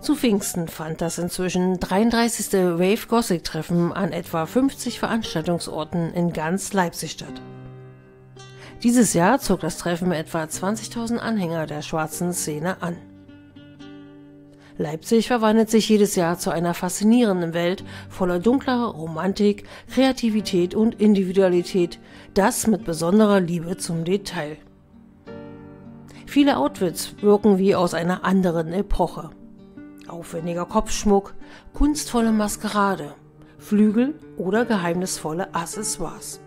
Zu Pfingsten fand das inzwischen 33. Wave Gothic Treffen an etwa 50 Veranstaltungsorten in ganz Leipzig statt. Dieses Jahr zog das Treffen etwa 20.000 Anhänger der schwarzen Szene an. Leipzig verwandelt sich jedes Jahr zu einer faszinierenden Welt voller dunkler Romantik, Kreativität und Individualität, das mit besonderer Liebe zum Detail. Viele Outfits wirken wie aus einer anderen Epoche. Aufwendiger Kopfschmuck, kunstvolle Maskerade, Flügel oder geheimnisvolle Accessoires.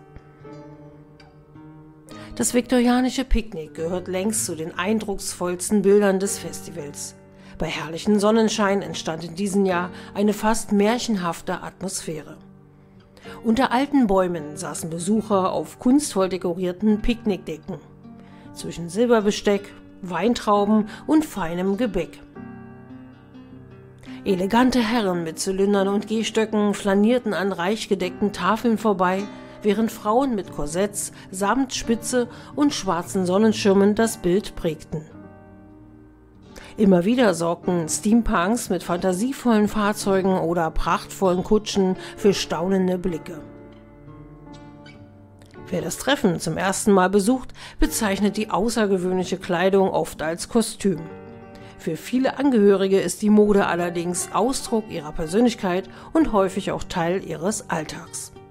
Das viktorianische Picknick gehört längst zu den eindrucksvollsten Bildern des Festivals. Bei herrlichem Sonnenschein entstand in diesem Jahr eine fast märchenhafte Atmosphäre. Unter alten Bäumen saßen Besucher auf kunstvoll dekorierten Picknickdecken. Zwischen Silberbesteck, Weintrauben und feinem Gebäck. Elegante Herren mit Zylindern und Gehstöcken flanierten an reich gedeckten Tafeln vorbei, während Frauen mit Korsetts, Samtspitze und schwarzen Sonnenschirmen das Bild prägten. Immer wieder sorgten Steampunks mit fantasievollen Fahrzeugen oder prachtvollen Kutschen für staunende Blicke. Wer das Treffen zum ersten Mal besucht, bezeichnet die außergewöhnliche Kleidung oft als Kostüm. Für viele Angehörige ist die Mode allerdings Ausdruck ihrer Persönlichkeit und häufig auch Teil ihres Alltags.